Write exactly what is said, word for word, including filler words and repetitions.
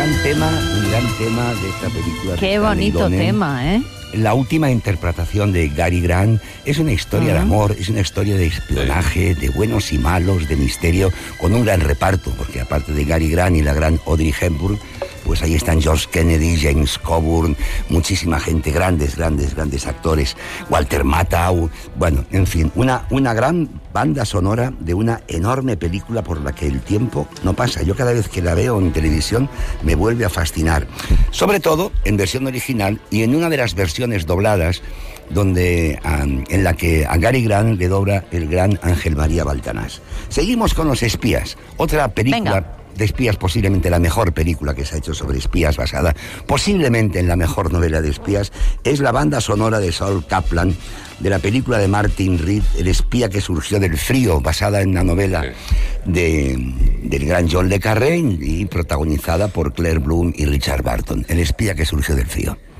gran tema, un gran tema de esta película. Qué bonito tema, ¿eh? La última interpretación de Cary Grant es una historia uh-huh. de amor, es una historia de espionaje, de buenos y malos, de misterio, con un gran reparto, porque aparte de Cary Grant y la gran Audrey Hepburn, pues ahí están George Kennedy, James Coburn, muchísima gente, grandes, grandes, grandes actores, Walter Matthau, bueno, en fin, una, una gran banda sonora de una enorme película por la que el tiempo no pasa. Yo cada vez que la veo en televisión me vuelve a fascinar, sobre todo en versión original y en una de las versiones dobladas, donde um, en la que a Cary Grant le dobla el gran Ángel María Baltanás. Seguimos con Los Espías, otra película... Venga. De espías, posiblemente la mejor película que se ha hecho sobre espías, basada posiblemente en la mejor novela de espías, es la banda sonora de Saul Kaplan, de la película de Martin Reed, El espía que surgió del frío, basada en la novela de, del gran John le Carré y protagonizada por Claire Bloom y Richard Burton. El espía que surgió del frío.